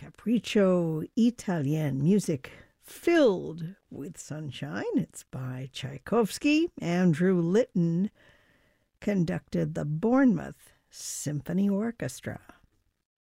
Capriccio Italien, music filled with sunshine. It's by Tchaikovsky. Andrew Litton conducted the Bournemouth Symphony Orchestra.